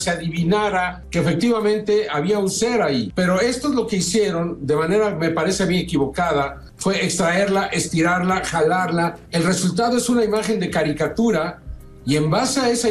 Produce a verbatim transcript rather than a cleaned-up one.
se adivinara que efectivamente había un ser ahí. Pero esto es lo que hicieron, de manera, me parece a mí, equivocada, fue extraerla, estirarla, jalarla. El resultado es una imagen de caricatura y en base a esa